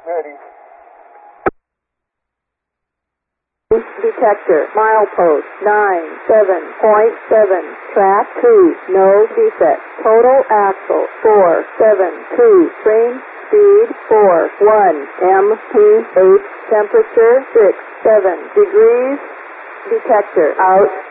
Ready. Detector, milepost 97.7, track 2, no defect, total axle 472, train speed 41, mph, temperature 67 degrees, detector out.